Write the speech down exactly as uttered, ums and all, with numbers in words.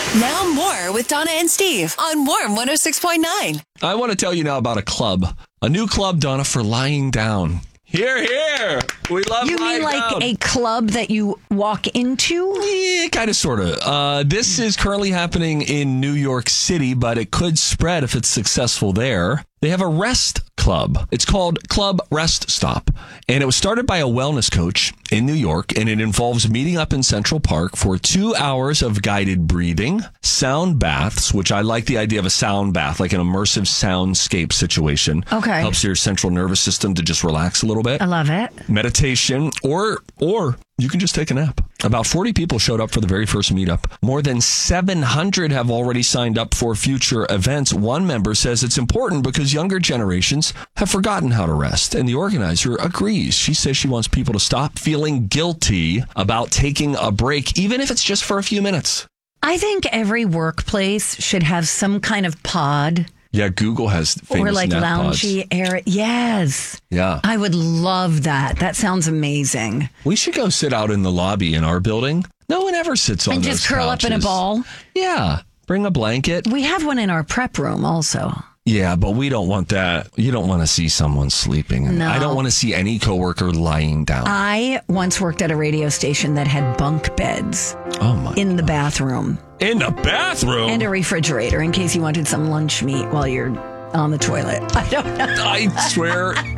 Now more with Donna and Steve on Warm one oh six point nine. I want to tell you now about a club. A new club, Donna, for lying down. Here, here. We love You lying mean like down. a club that you walk into? Yeah, kind of, sort of. Uh, this is currently happening in New York City, but it could spread if it's successful there. They have a rest club. It's called Club Rest Stop. And it was started by a wellness coach in New York, and it involves meeting up in Central Park for two hours of guided breathing, sound baths, which I like the idea of a sound bath, like an immersive soundscape situation. Okay. Helps your central nervous system to just relax a little bit. I love it. Meditation, or or you can just take a nap. About forty people showed up for the very first meetup. More than seven hundred have already signed up for future events. One member says it's important because younger generations have forgotten how to rest, and the organizer agrees. She says she wants people to stop feeling guilty about taking a break, even if it's just for a few minutes. I think every workplace should have some kind of pod. Yeah, Google has famous Or like nap pods. loungy area. Yes. Yeah. I would love that. That sounds amazing. We should go sit out in the lobby in our building. No one ever sits on And those just curl up in a couches. ball. Yeah. Bring a blanket. We have one in our prep room also. Yeah, but we don't want that. You don't want to see someone sleeping. And No. I don't want to see any coworker lying down. I once worked at a radio station that had bunk beds oh, my. in the bathroom. In the bathroom? And a refrigerator in case you wanted some lunch meat while you're on the toilet. I don't know. I swear,